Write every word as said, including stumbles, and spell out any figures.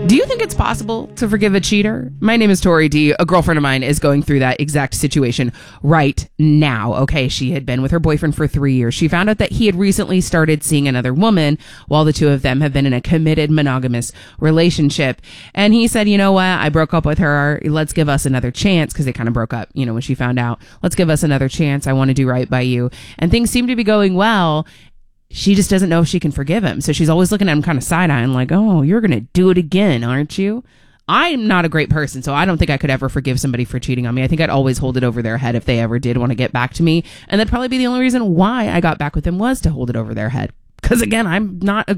Do you think it's possible to forgive a cheater? My name is Tori D. A girlfriend of mine is going through that exact situation right now. Okay, she had been with her boyfriend for three years. She found out that he had recently started seeing another woman while the two of them have been in a committed monogamous relationship. And he said, you know what? I broke up with her. Let's give us another chance, because they kind of broke up, you know, when she found out. Let's give us another chance. I want to do right by you. And things seem to be going well. She just doesn't know if she can forgive him. So she's always looking at him kind of side-eyeing like, oh, you're going to do it again, aren't you? I'm not a great person, so I don't think I could ever forgive somebody for cheating on me. I think I'd always hold it over their head if they ever did want to get back to me. And that'd probably be the only reason why I got back with him, was to hold it over their head. Because again, I'm not a